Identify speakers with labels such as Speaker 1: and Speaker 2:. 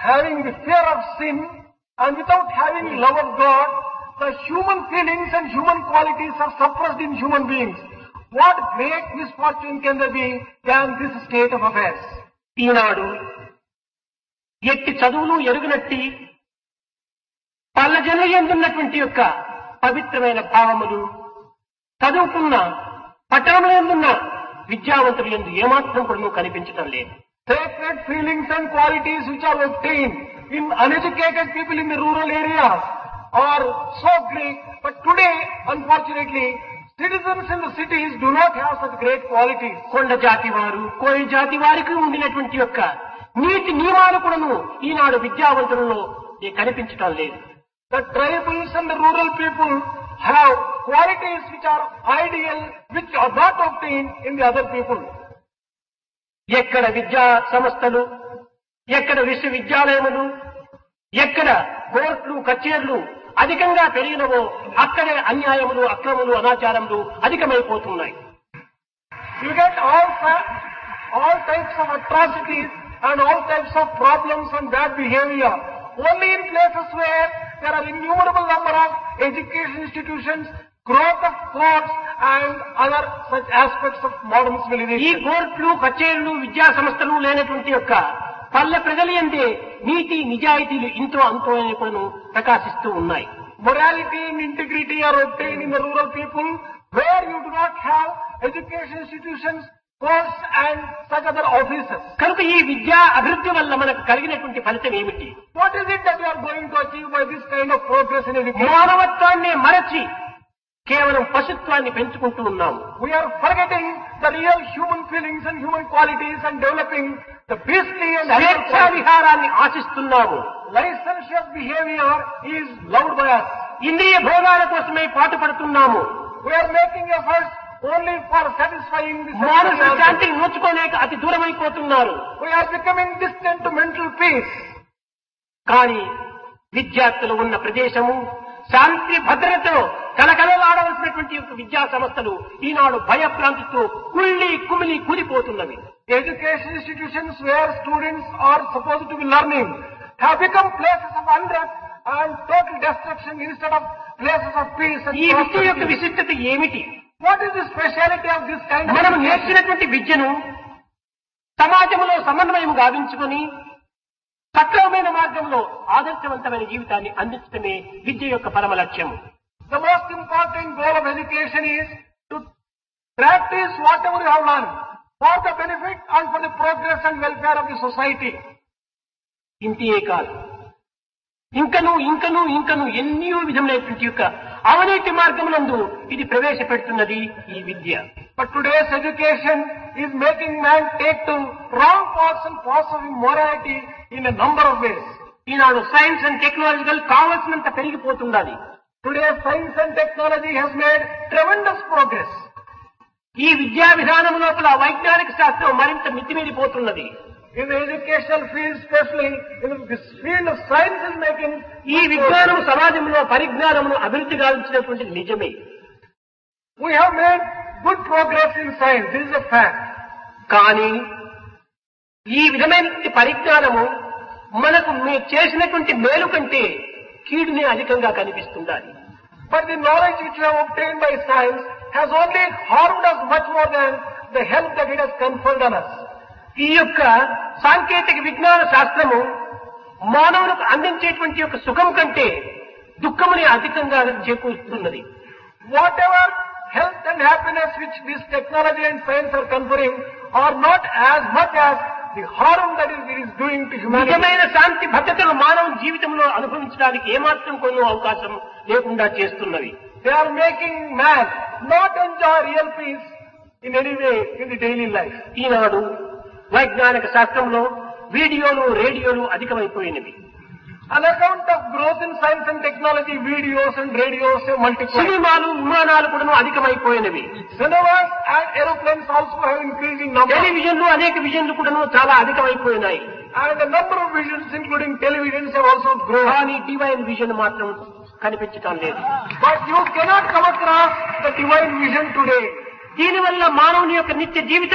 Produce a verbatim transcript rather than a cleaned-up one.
Speaker 1: having the fear of sin and without having love of God, the human feelings and human qualities are suppressed in human beings. What great misfortune can there be than this state of affairs?
Speaker 2: ఈనాడు ఎట్టి చదువులు ఎరుగనట్టి పల్లజన ఎందున్నటువంటి యొక్క పవిత్రమైన భావములు చదువుకున్న పట్టణంలో ఎందున్న విద్యావంతులు ఎందు ఏమాత్రం కూడా కనిపించటం లేదు.
Speaker 1: Sacred feelings and qualities which are obtained in uneducated people in the rural areas are so great, but today, unfortunately, citizens in the cities do not have such great qualities.
Speaker 2: కొండ జాతి వారు కోయి జాతి వారికి ఉండినటువంటి యొక్క నీతి నియమాలు కూడాను ఈనాడు విద్యావంతులలో కనిపించటం లేదు.
Speaker 1: The tribals and the rural people have qualities which are ideal, which are not obtained in the other people.
Speaker 2: ఎక్కడ విద్యా సంస్థలు, ఎక్కడ విశ్వవిద్యాలయములు, ఎక్కడ కోర్టులు కచేర్లు అధికంగా పెరిగినవో అక్కడే అన్యాయములు, అక్రమములు, అనాచారములు అధికమైపోతున్నాయి.
Speaker 1: You get all, all types of atrocities and all types of problems and bad behavior only in places where there are innumerable number of education institutions, growth of courts and other such aspects of modern civilization.
Speaker 2: ఈ కోర్టులు కచేర్లు విద్యా సంస్థలు లేనటువంటి యొక్క పల్లె ప్రజలు ఎందే నీతి నిజాయితీలు ఇంతో అంతో అని కూడా ప్రకాశిస్తూ ఉన్నాయి.
Speaker 1: Morality and integrity are obtained in the rural people where you do not have education institutions, courts and such other offices.
Speaker 2: కనుక ఈ విద్యా అభివృద్ధి వల్ల మనకు కలిగినటువంటి ఫలితం ఏమిటి?
Speaker 1: What is it that you are going to achieve by this kind of progress in education?
Speaker 2: మానవత్వాన్ని మరచి కేవలం పశుత్వాన్ని పెంచుకుంటూ ఉన్నాము.
Speaker 1: We are forgetting the real human feelings and human qualities and developing the beastly and
Speaker 2: స్వేచ్ఛా విహారాన్ని ఆశిస్తున్నాము.
Speaker 1: licentious behavior is loved by us.
Speaker 2: ఇంద్రియ భోగాల కోసమే పాటుపడుతున్నాము.
Speaker 1: We are making efforts only for satisfying the
Speaker 2: మానసిక శాంతిని నోచుకోలేక అతి దూరమైపోతున్నారు.
Speaker 1: We are becoming distant to mental peace.
Speaker 2: కానీ విద్యార్థులు ఉన్న ప్రదేశము శాంతి భద్రతలో కలకలలాడవలసినటువంటి విద్యా సంస్థలు ఈనాడు భయభ్రాంతితో కుళ్ళి కుమిలి కూలిపోతున్నవి.
Speaker 1: Education institutions where students are supposed to be learning have become places of unrest and total destruction instead of places of peace and
Speaker 2: ఈ విద్య యొక్క
Speaker 1: prosperity.
Speaker 2: విశిష్టత ఏమిటి?
Speaker 1: What is the speciality of this kind of
Speaker 2: మనం
Speaker 1: education?
Speaker 2: నేర్చినటువంటి విద్యను సమాజంలో సమన్వయం గావించుకొని సక్రమమైన మార్గంలో ఆదర్శవంతమైన జీవితాన్ని అందించడమే విద్య యొక్క పరమ లక్ష్యం.
Speaker 1: The most important goal of education is to practice whatever you have learned for the benefit and for the progress and welfare of the society.
Speaker 2: ఇంతే కాదు, ఇంకను ఇంకను ఇంకను ఎన్నో విధములైనటువంటి యొక్క అవినీతి మార్గమునందు ఇది ప్రవేశపెడుతున్నది ఈ విద్య.
Speaker 1: But today's education is making man take to wrong paths and paths of immorality in a number of ways.
Speaker 2: Eenadu science and technological కావలసినంత పెరిగిపోతున్నది.
Speaker 1: Today science and technology has made tremendous progress.
Speaker 2: ఈ విద్యా విధానం లోపల వైజ్ఞానిక శాస్త్రం మరింత మితిమీరిపోతున్నది.
Speaker 1: In the educational field, especially in this field of science is making
Speaker 2: ఈ విజ్ఞానం సమాజంలో పరిజ్ఞానమును అభివృద్ధి గావించినటువంటిది నిజమే.
Speaker 1: We have made good progress in science. This is a fact.
Speaker 2: కానీ ఈ విధమైన పరిజ్ఞానము మనకు మేము చేసినటువంటి మేలు కంటే కీడునే అధికంగా కనిపిస్తుండాలి.
Speaker 1: But the knowledge which we have obtained by science has only harmed us much more than the help that it has conferred on us.
Speaker 2: ఈ యొక్క సాంకేతిక విజ్ఞాన శాస్త్రము మానవులకు అందించేటువంటి యొక్క సుఖం కంటే దుఃఖముని అధికంగా చేకూరుస్తున్నది.
Speaker 1: Whatever health and happiness which this technology and science are conferring are not as much as the harm that it is doing to humanity.
Speaker 2: నిజమైన శాంతి భద్రతను మానవ జీవితంలో అనుభవించడానికి ఏమాత్రం కొన్ని అవకాశం లేకుండా చేస్తున్నవి.
Speaker 1: They are making man not enjoy real peace in any way in the daily life.
Speaker 2: ఈనాడు వైజ్ఞానిక శాస్త్రంలో వీడియోలు రేడియోలు అధికమైపోయినవి.
Speaker 1: On account of growth in science and technology, videos and radios have multiplied.
Speaker 2: సినిమాలు విమానాలు కూడా అధికమైపోయినవి.
Speaker 1: Cinemas and aeroplanes also have increased in number.
Speaker 2: టెలివిజన్లు అనేక విజన్లు కూడా చాలా అధికమైపోయినాయి.
Speaker 1: And the number of visions including televisions have also grown.
Speaker 2: కానీ divine vision మాత్రం కనిపించటం లేదు.
Speaker 1: But you cannot come across the divine vision today.
Speaker 2: దీనివల్ల మానవుని యొక్క నిత్య జీవితం